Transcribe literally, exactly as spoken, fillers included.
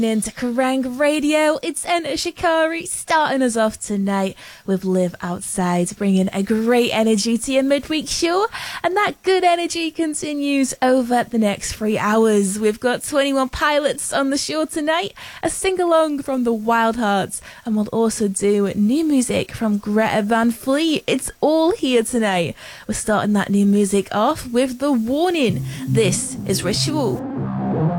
Into Kerrang Radio, it's Enter Shikari starting us off tonight with Live Outside, bringing a great energy to your midweek show, and that good energy continues over the next three hours. We've got twenty-one Pilots on the show tonight, a sing-along from the Wild Hearts, and we'll also do new music from Greta Van Fleet. It's all here tonight. We're starting that new music off with The Warning. This is Ritual.